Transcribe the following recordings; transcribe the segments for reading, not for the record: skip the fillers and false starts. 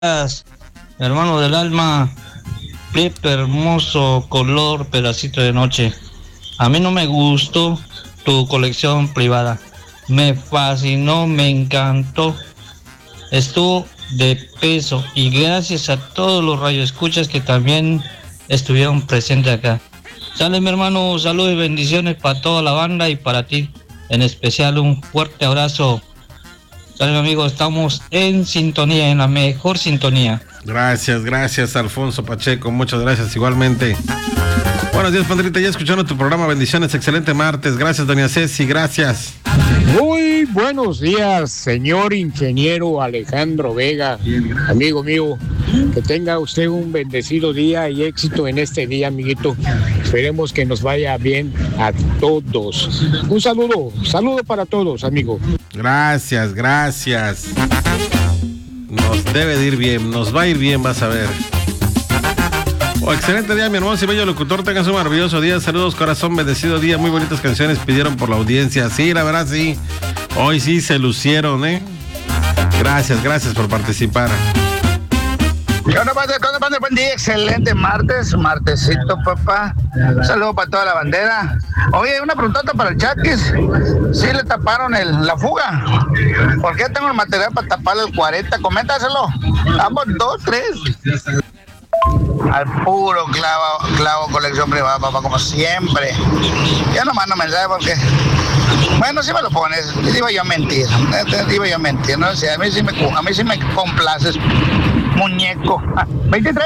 hermano del alma, qué hermoso color, pedacito de noche. A mí no me gustó tu colección privada. Me fascinó, me encantó. Estuvo de peso y gracias a todos los radioescuchas que también estuvieron presentes acá. Sale mi hermano, saludos y bendiciones para toda la banda y para ti. En especial un fuerte abrazo. Sale mi amigo, estamos en sintonía, en la mejor sintonía. Gracias, Alfonso Pacheco, muchas gracias igualmente. Buenos días, Pandrita, ya escuchando tu programa, bendiciones, excelente martes, gracias, doña Ceci, gracias. Muy buenos días, señor ingeniero Alejandro Vega, amigo mío, que tenga usted un bendecido día y éxito en este día, amiguito. Esperemos que nos vaya bien a todos. Un saludo para todos, amigo. Gracias. Nos debe de ir bien, nos va a ir bien, vas a ver. Excelente día, mi hermoso y bello locutor, tengas un maravilloso día, saludos corazón, bendecido día, muy bonitas canciones pidieron por la audiencia, sí, la verdad sí, hoy sí se lucieron, Gracias por participar. ¿Qué onda, buen día, excelente martesito, papá. Un saludo para toda la bandera. Oye, una preguntota para el Chaquis. ¿Sí le taparon la fuga? Porque ya tengo el material para taparle el 40. Coméntaselo. Vamos, 2, 3. Al puro clavo colección privada, papá, como siempre. Ya no mando mensaje porque... Bueno, si me lo pones, iba yo a mentir, ¿no? O sea, a mí sí me complaces, muñeco. 23.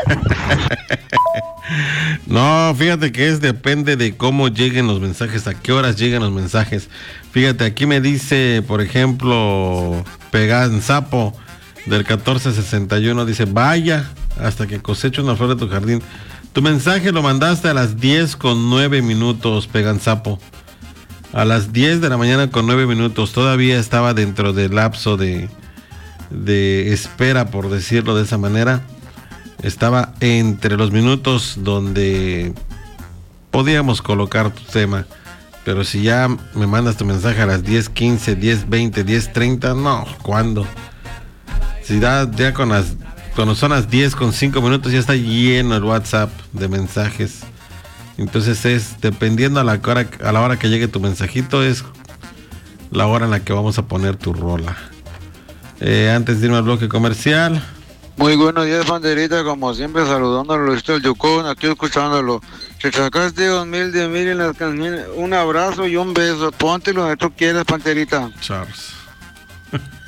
No, fíjate que depende de cómo lleguen los mensajes, a qué horas llegan los mensajes. Fíjate, aquí me dice, por ejemplo, Peganzapo del 1461, dice, vaya, hasta que cosecho una flor de tu jardín. Tu mensaje lo mandaste a las 10:09, Peganzapo. A las 10 de la mañana con 9 minutos, todavía estaba dentro del lapso de espera, por decirlo de esa manera. Estaba entre los minutos donde podíamos colocar tu tema. Pero si ya me mandas tu mensaje a las 10:15, 10:20, 10:30, no, ¿cuándo? Si ya cuando son las 10:05, ya está lleno el WhatsApp de mensajes. Entonces dependiendo a la hora que llegue tu mensajito, es la hora en la que vamos a poner tu rola. Antes de irme al bloque comercial. Muy buenos días, banderita, como siempre saludándolo, Luisito del Yukon, aquí escuchándolo. Te sacaste 2,000 de mil en las canciones, un abrazo y un beso, ponte lo que tú quieras, panterita. Charles.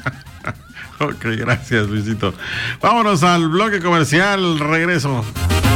Ok, gracias, Luisito. Vámonos al bloque comercial, regreso.